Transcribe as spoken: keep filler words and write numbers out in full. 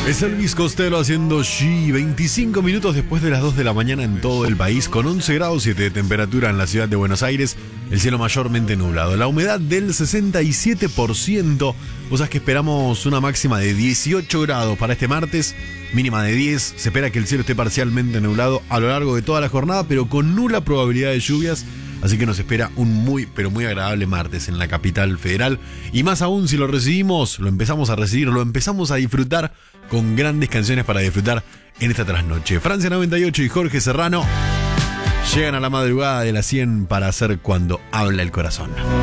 Es Elvis Costello haciendo She, veinticinco minutos después de las dos de la mañana en todo el país, con once grados siete de temperatura en la ciudad de Buenos Aires, el cielo mayormente nublado, la humedad del sesenta y siete por ciento, o sea que esperamos una máxima de dieciocho grados para este martes, mínima de diez, se espera que el cielo esté parcialmente nublado a lo largo de toda la jornada, pero con nula probabilidad de lluvias. Así que nos espera un muy, pero muy agradable martes en la capital federal. Y más aún si lo recibimos, lo empezamos a recibir, lo empezamos a disfrutar con grandes canciones para disfrutar en esta trasnoche. Francia noventa y ocho y Jorge Serrano llegan a la madrugada de las cien para hacer Cuando Habla el Corazón.